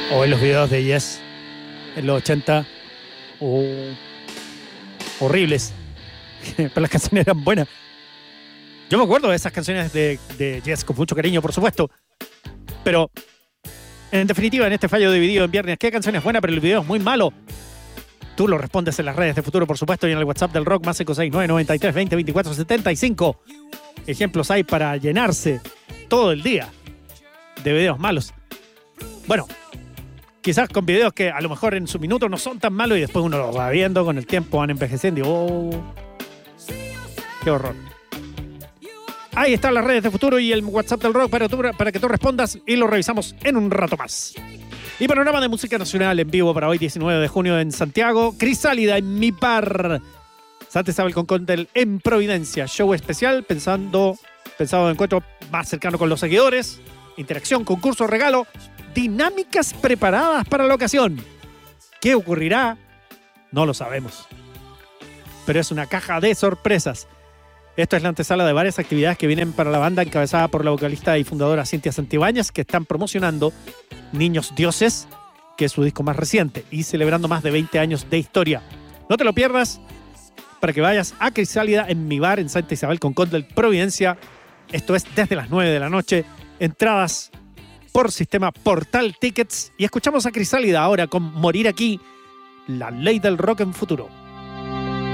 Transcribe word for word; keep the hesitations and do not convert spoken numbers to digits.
O en los videos de Yes en los ochenta. Oh, horribles. Pero las canciones eran buenas. Yo me acuerdo de esas canciones de, de Yes con mucho cariño, por supuesto. Pero, en definitiva, en este fallo dividido en viernes, ¿qué canción es buena pero el video es muy malo? Tú lo respondes en las redes de Futuro, por supuesto, y en el WhatsApp del Rock, más cinco seis nueve, noventa y tres, veinte, veinticuatro, setenta y cinco. Ejemplos hay para llenarse todo el día de videos malos. Bueno, quizás con videos que a lo mejor en su minuto no son tan malos y después uno los va viendo con el tiempo, van envejeciendo y ¡oh! ¡Qué horror! Ahí están las redes de Futuro y el WhatsApp del Rock para, tu, para que tú respondas y lo revisamos en un rato más. Y panorama de música nacional en vivo para hoy, diecinueve de junio en Santiago. Crisálida en Mi Par. Santa Isabel con Condel en Providencia. Show especial pensando, pensado en encuentro más cercano con los seguidores. Interacción, concurso, regalo. Dinámicas preparadas para la ocasión. ¿Qué ocurrirá? No lo sabemos. Pero es una caja de sorpresas. Esto es la antesala de varias actividades que vienen para la banda encabezada por la vocalista y fundadora Cintia Santibáñez, que están promocionando Niños Dioses, que es su disco más reciente, y celebrando más de veinte años de historia. No te lo pierdas para que vayas a Crisálida en Mi Bar en Santa Isabel con Condel Providencia. Esto es desde las nueve de la noche. Entradas por sistema Portal Tickets. Y escuchamos a Crisálida ahora con Morir Aquí, la ley del rock en Futuro.